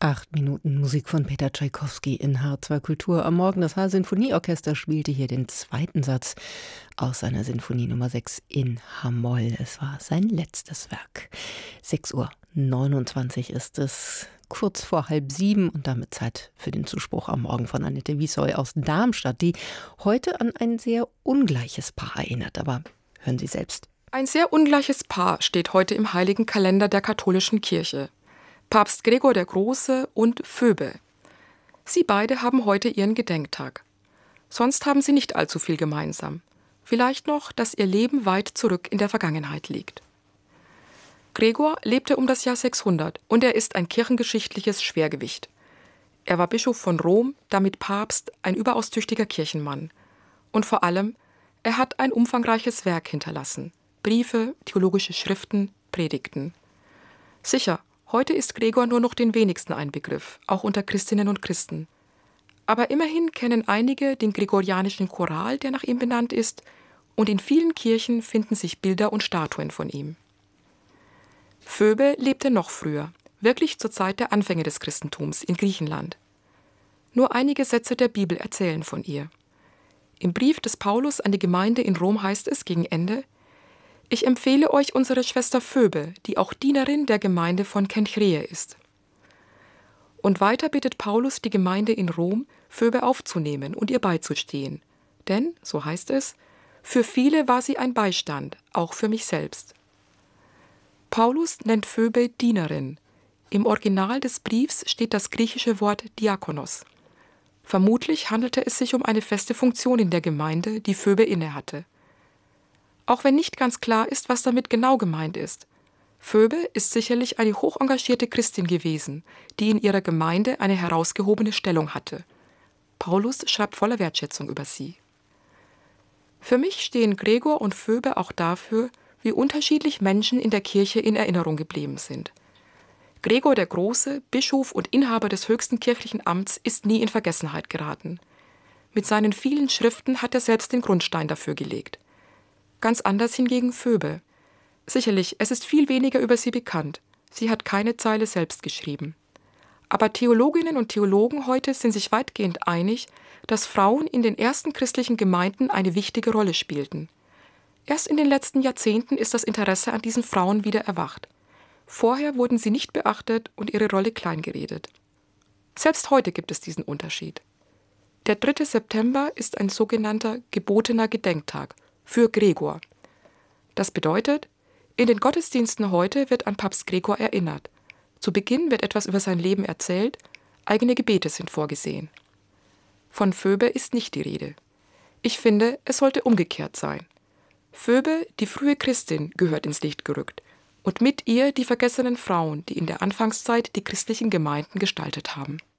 8 Minuten Musik von Peter Tschaikowski in H2 Kultur. Am Morgen das H-Sinfonieorchester spielte hier den zweiten Satz aus seiner Sinfonie Nummer 6 in H-Moll. Es war sein letztes Werk. 6:29 Uhr ist es, kurz vor 6:30 und damit Zeit für den Zuspruch am Morgen von Annette Wiesheu aus Darmstadt, die heute an ein sehr ungleiches Paar erinnert. Aber hören Sie selbst. Ein sehr ungleiches Paar steht heute im heiligen Kalender der katholischen Kirche. Papst Gregor der Große und Phoebe. Sie beide haben heute ihren Gedenktag. Sonst haben sie nicht allzu viel gemeinsam. Vielleicht noch, dass ihr Leben weit zurück in der Vergangenheit liegt. Gregor lebte um das Jahr 600 und er ist ein kirchengeschichtliches Schwergewicht. Er war Bischof von Rom, damit Papst, ein überaus tüchtiger Kirchenmann. Und vor allem, er hat ein umfangreiches Werk hinterlassen. Briefe, theologische Schriften, Predigten. Sicher, heute ist Gregor nur noch den wenigsten ein Begriff, auch unter Christinnen und Christen. Aber immerhin kennen einige den gregorianischen Choral, der nach ihm benannt ist, und in vielen Kirchen finden sich Bilder und Statuen von ihm. Phoebe lebte noch früher, wirklich zur Zeit der Anfänge des Christentums in Griechenland. Nur einige Sätze der Bibel erzählen von ihr. Im Brief des Paulus an die Gemeinde in Rom heißt es gegen Ende: Ich empfehle euch unsere Schwester Phoebe, die auch Dienerin der Gemeinde von Kenchreä ist. Und weiter bittet Paulus die Gemeinde in Rom, Phoebe aufzunehmen und ihr beizustehen. Denn, so heißt es, für viele war sie ein Beistand, auch für mich selbst. Paulus nennt Phoebe Dienerin. Im Original des Briefs steht das griechische Wort Diakonos. Vermutlich handelte es sich um eine feste Funktion in der Gemeinde, die Phoebe innehatte. Auch wenn nicht ganz klar ist, was damit genau gemeint ist. Phoebe ist sicherlich eine hochengagierte Christin gewesen, die in ihrer Gemeinde eine herausgehobene Stellung hatte. Paulus schreibt voller Wertschätzung über sie. Für mich stehen Gregor und Phoebe auch dafür, wie unterschiedlich Menschen in der Kirche in Erinnerung geblieben sind. Gregor der Große, Bischof und Inhaber des höchsten kirchlichen Amts, ist nie in Vergessenheit geraten. Mit seinen vielen Schriften hat er selbst den Grundstein dafür gelegt. Ganz anders hingegen Phoebe. Sicherlich, es ist viel weniger über sie bekannt. Sie hat keine Zeile selbst geschrieben. Aber Theologinnen und Theologen heute sind sich weitgehend einig, dass Frauen in den ersten christlichen Gemeinden eine wichtige Rolle spielten. Erst in den letzten Jahrzehnten ist das Interesse an diesen Frauen wieder erwacht. Vorher wurden sie nicht beachtet und ihre Rolle kleingeredet. Selbst heute gibt es diesen Unterschied. Der 3. September ist ein sogenannter gebotener Gedenktag für Gregor. Das bedeutet, in den Gottesdiensten heute wird an Papst Gregor erinnert. Zu Beginn wird etwas über sein Leben erzählt, eigene Gebete sind vorgesehen. Von Phoebe ist nicht die Rede. Ich finde, es sollte umgekehrt sein. Phoebe, die frühe Christin, gehört ins Licht gerückt und mit ihr die vergessenen Frauen, die in der Anfangszeit die christlichen Gemeinden gestaltet haben.